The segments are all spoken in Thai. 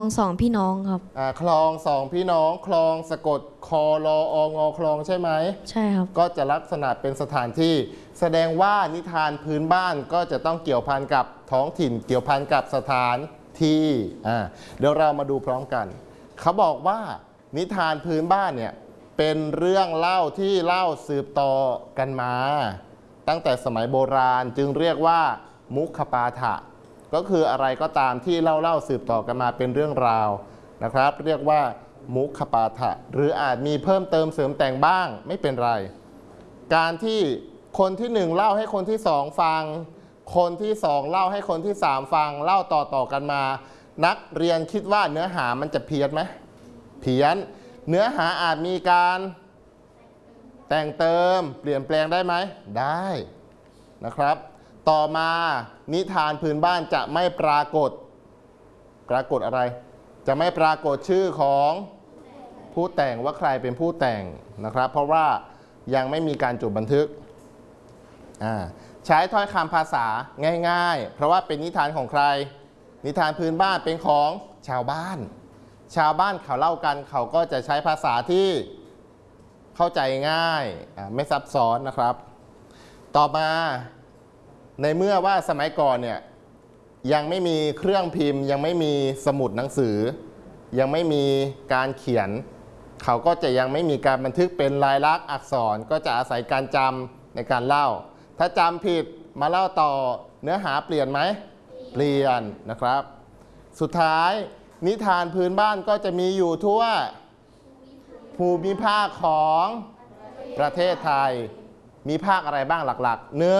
สองพี่น้องครับคลองสองพี่น้องคลองสะกดคอลอองอคลองใช่ไหมใช่ครับก็จะลักษณะเป็นสถานที่แสดงว่านิทานพื้นบ้านก็จะต้องเกี่ยวพันกับท้องถิ่นเกี่ยวพันกับสถานที่เดี๋ยวเรามาดูพร้อมกันเขาบอกว่านิทานพื้นบ้านเนี่ยเป็นเรื่องเล่าที่เล่าสืบต่อกันมาตั้งแต่สมัยโบราณจึงเรียกว่ามุขปาฐะก็คืออะไรก็ตามที่เล่าสืบต่อกันมาเป็นเรื่องราวนะครับเรียกว่ามุขปาฐะหรืออาจมีเพิ่มเติมเสริมแต่งบ้างไม่เป็นไรการที่คนที่หนึ่งเล่าให้คนที่สองฟังคนที่สองเล่าให้คนที่สามฟังเล่าต่อกันมานักเรียนคิดว่าเนื้อหามันจะเพี้ยนไหมเพี้ยนเนื้อหาอาจมีการแต่งเติมเปลี่ยนแปลงได้ไหมได้นะครับต่อมานิทานพื้นบ้านจะไม่ปรากฏอะไรจะไม่ปรากฏชื่อของผู้แต่งว่าใครเป็นผู้แต่งนะครับเพราะว่ายังไม่มีการจดบันทึกใช้ถ้อยคำภาษาง่ายๆเพราะว่าเป็นนิทานของใครนิทานพื้นบ้านเป็นของชาวบ้านเขาเล่ากันเขาก็จะใช้ภาษาที่เข้าใจง่ายไม่ซับซ้อนนะครับต่อมาในเมื่อว่าสมัยก่อนเนี่ยยังไม่มีเครื่องพิมพ์ยังไม่มีสมุดหนังสือยังไม่มีการเขียนเขาก็จะยังไม่มีการบันทึกเป็นลายลักษณ์อักษรก็จะอาศัยการจำในการเล่าถ้าจำผิดมาเล่าต่อเนื้อหาเปลี่ยนไหมเปลี่ยนนะครับสุดท้ายนิทานพื้นบ้านก็จะมีอยู่ทั่วภูมิภาคของประเทศไทยมีภาคอะไรบ้างหลักๆ1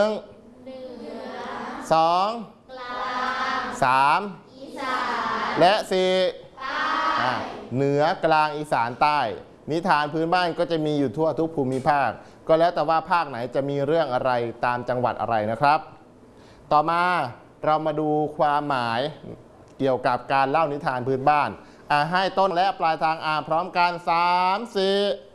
2 3อีสานและ4เหนือกลางอีสานใต้นิทานพื้นบ้านก็จะมีอยู่ทั่วทุกภูมิภาคก็แล้วแต่ว่าภาคไหนจะมีเรื่องอะไรตามจังหวัดอะไรนะครับต่อมาเรามาดูความหมายเกี่ยวกับการเล่านิทานพื้นบ้านให้ต้นและปลายทางอ่านพร้อมกัน3 4